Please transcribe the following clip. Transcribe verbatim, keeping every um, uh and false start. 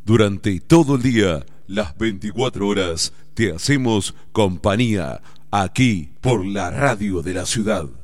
Durante todo el día, las veinticuatro horas, te hacemos compañía aquí por la radio de la ciudad.